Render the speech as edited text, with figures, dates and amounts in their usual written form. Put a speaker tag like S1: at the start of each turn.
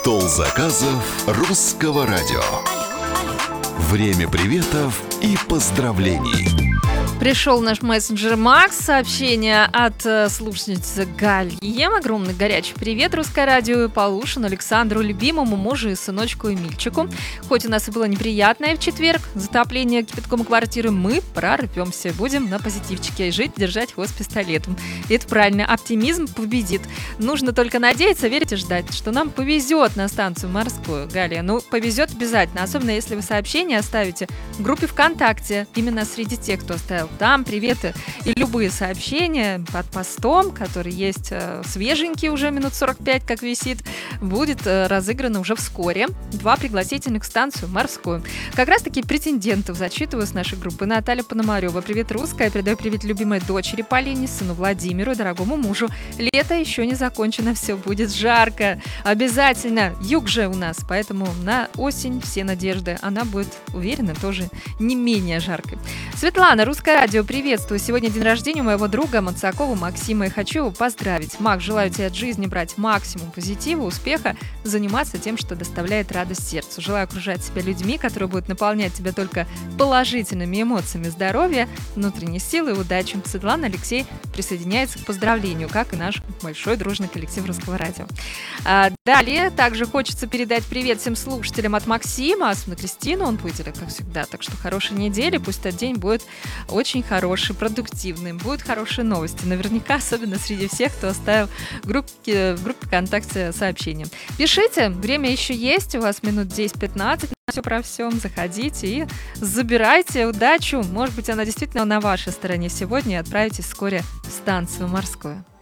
S1: Стол заказов русского радио. Время приветов и поздравлений.
S2: Пришел наш мессенджер Макс, сообщение от слушательницы Галии. Огромный горячий привет Русское радио, Полушину, Александру, любимому мужу и сыночку Эмильчику. Хоть у нас и было неприятное в четверг затопление кипятком квартиры, мы прорвемся, будем на позитивчике жить, держать хвост пистолетом. И это правильно, оптимизм победит. Нужно только надеяться, верить и ждать, что нам повезет на станцию морскую, Галия. Ну, повезет обязательно, особенно если вы сообщение оставите в группе ВКонтакте, именно среди тех, кто оставил там приветы и любые сообщения под постом, который есть свеженький уже минут 45, как висит, будет разыграно уже вскоре. 2 пригласительных в станцию морскую. Как раз таки претендентов зачитываю с нашей группы. Наталья Пономарева. Привет, русская. Передаю привет любимой дочери Полине, сыну Владимиру и дорогому мужу. Лето еще не закончено, все будет жарко. Обязательно. Юг же у нас, поэтому на осень все надежды. Она будет, уверена, тоже не менее жаркой. Светлана, Русское радио, приветствую. Сегодня день рождения у моего друга Мацакова Максима, и хочу его поздравить. Мак, желаю тебе от жизни брать максимум позитива, успеха, заниматься тем, что доставляет радость сердцу. Желаю окружать себя людьми, которые будут наполнять тебя только положительными эмоциями, здоровья, внутренней силы и удачи. Светлана, Алексей присоединяется к поздравлению, как и наш большой дружный коллектив Русского радио. Далее также хочется передать привет всем слушателям от Максима, особенно Кристину, он будет, как всегда. Так что хорошей недели, пусть этот день будет очень хороший, продуктивный, будут хорошие новости. Наверняка, особенно среди всех, кто оставил в группе ВКонтакте сообщение. Пишите, время еще есть, у вас минут 10-15 на все про все. Заходите и забирайте удачу. Может быть, она действительно на вашей стороне сегодня, и отправитесь вскоре в станцию морскую.